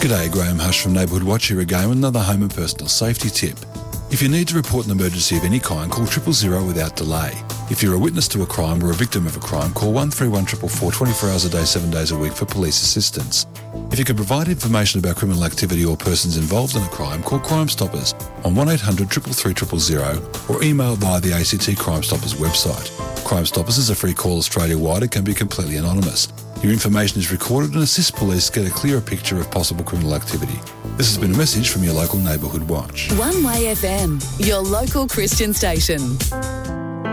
G'day, Graham Hush from Neighbourhood Watch here again with another home and personal safety tip. If you need to report an emergency of any kind, call 000 without delay. If you're a witness to a crime or a victim of a crime, call 131 444 24 hours a day, 7 days a week for police assistance. If you can provide information about criminal activity or persons involved in a crime, call Crime Stoppers on 1800 333 000 or email via the ACT Crime Stoppers website. Crime Stoppers is a free call Australia-wide and can be completely anonymous. Your information is recorded and assists police get a clearer picture of possible criminal activity. This has been a message from your local Neighbourhood Watch. One Way FM, your local Christian station.